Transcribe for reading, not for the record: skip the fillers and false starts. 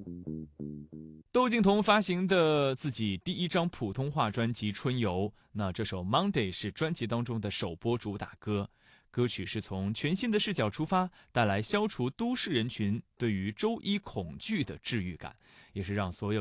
窦靖童发行的自己第一张普通话专辑《春游》，那这首《Monday》是专辑当中的首播主打歌。歌曲是从全新的视角出发，带来消除都市人群对于周一恐惧的治愈感，也是让所有